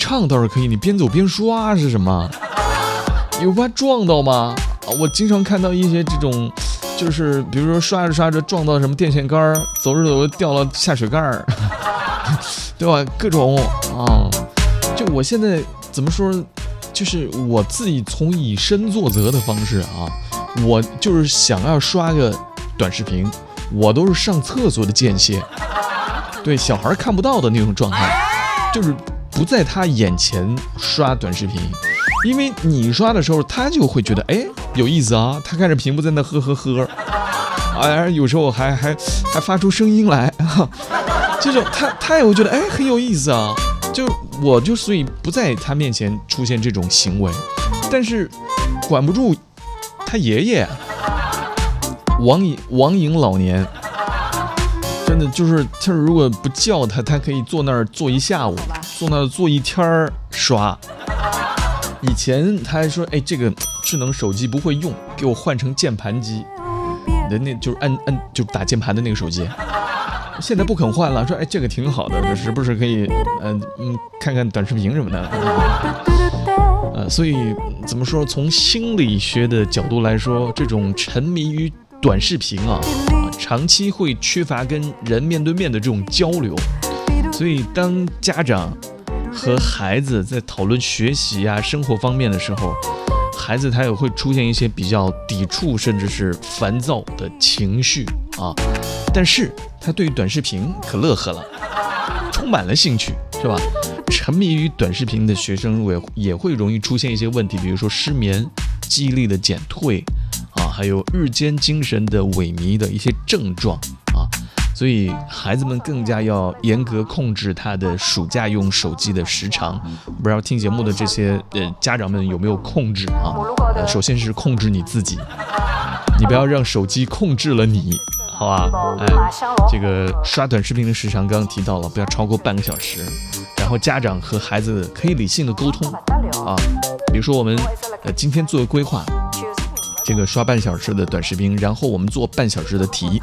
唱倒是可以，你边走边刷是什么？有怕撞到吗？我经常看到一些这种，就是比如说刷着刷着撞到什么电线杆，走着走着掉了下水盖对吧？各种就我现在怎么说，就是我自己从以身作则的方式我就是想要刷个短视频，我都是上厕所的间歇，对小孩看不到的那种状态，就是不在他眼前刷短视频，因为你刷的时候他就会觉得有意思他看着屏幕在那呵呵呵，有时候还发出声音来这种他也会觉得很有意思就我就所以不在他面前出现这种行为，但是管不住他爷爷网瘾老年，真的就是他如果不叫他可以坐那儿坐一下午，坐那儿坐一天刷。以前他还说这个智能手机不会用，给我换成键盘机的，那就是按就打键盘的那个手机。现在不肯换了，说这个挺好的，时不时可以看看短视频什么的。所以怎么说，从心理学的角度来说，这种沉迷于短视频长期会缺乏跟人面对面的这种交流。所以当家长和孩子在讨论学习生活方面的时候，孩子他也会出现一些比较抵触甚至是烦躁的情绪但是他对于短视频可乐呵了，充满了兴趣，是吧？沉迷于短视频的学生也会容易出现一些问题，比如说失眠、记忆力的减退还有日间精神的萎靡的一些症状所以孩子们更加要严格控制他的暑假用手机的时长。不知道听节目的这些家长们有没有控制首先是控制你自己，你不要让手机控制了你，好吧？这个刷短视频的时长刚刚提到了，不要超过半个小时。然后家长和孩子可以理性的沟通比如说我们今天做个规划，这个刷半小时的短视频，然后我们做半小时的题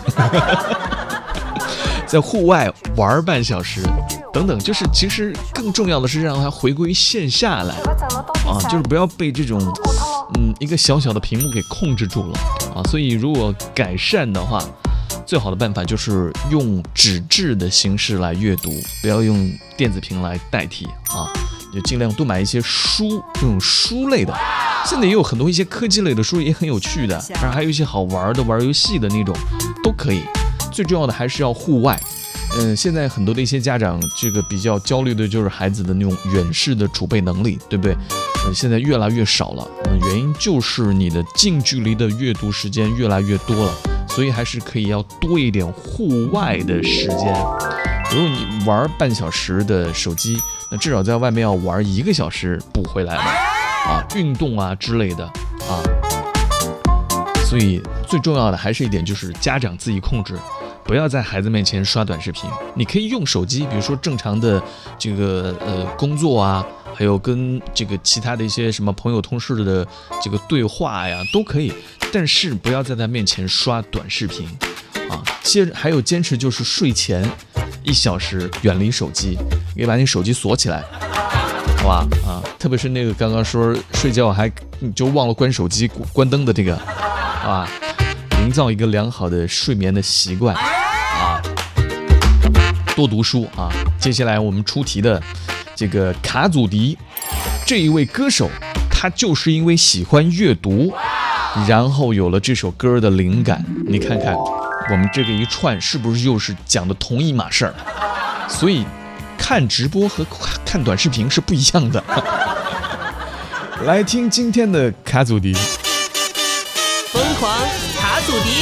在户外玩半小时等等，就是其实更重要的是让他回归线下来就是不要被这种一个小小的屏幕给控制住了所以如果改善的话，最好的办法就是用纸质的形式来阅读，不要用电子屏来代替就尽量多买一些书，这种书类的。现在也有很多一些科技类的书也很有趣的，还有一些好玩的玩游戏的那种都可以。最重要的还是要户外。现在很多的一些家长这个比较焦虑的就是孩子的那种远视的储备能力，对不对？现在越来越少了，原因就是你的近距离的阅读时间越来越多了，所以还是可以要多一点户外的时间。如果你玩半小时的手机，那至少在外面要玩1个小时补回来了运动之类的所以最重要的还是一点就是家长自己控制，不要在孩子面前刷短视频。你可以用手机，比如说正常的这个工作还有跟这个其他的一些什么朋友同事的这个对话都可以，但是不要在他面前刷短视频还有坚持就是睡前1小时远离手机，可以把你手机锁起来，好吧特别是那个刚刚说睡觉你就忘了关手机关灯的这个营造一个良好的睡眠的习惯多读书接下来我们出题的这个卡祖笛这一位歌手，他就是因为喜欢阅读，然后有了这首歌的灵感。你看看我们这个一串是不是又是讲的同一码事儿？所以看直播和看短视频是不一样的。来听今天的卡祖笛， 疯狂卡祖笛。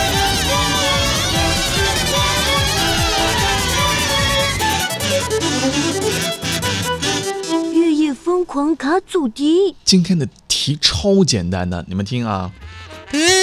月夜疯狂卡祖笛。 今天的题超简单的，你们听